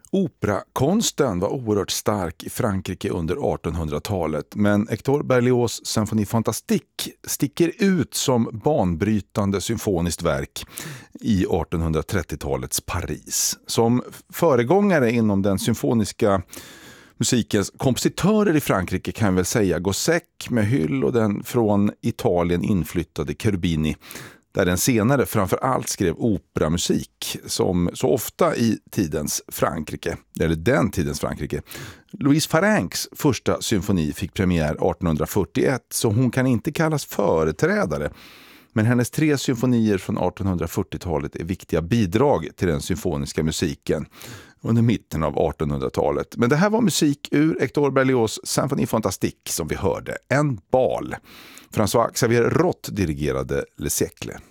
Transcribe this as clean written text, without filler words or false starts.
Operakonsten var oerhört stark i Frankrike under 1800-talet, men Hector Berlioz Symphonie Fantastique sticker ut som banbrytande symfoniskt verk i 1830-talets Paris. Som föregångare inom den symfoniska musikens kompositörer i Frankrike kan väl säga Gossec med Hyll och den från Italien inflyttade Cherubini, där den senare framför allt skrev operamusik som så ofta i tidens Frankrike, eller den tidens Frankrike. Louise Farrencs första symfoni fick premiär 1841, så hon kan inte kallas företrädare. Men hennes 3 symfonier från 1840-talet är viktiga bidrag till den symfoniska musiken under mitten av 1800-talet. Men det här var musik ur Hector Berlioz Symphonie Fantastique som vi hörde, en bal. François Xavier Roth dirigerade Le Siècle.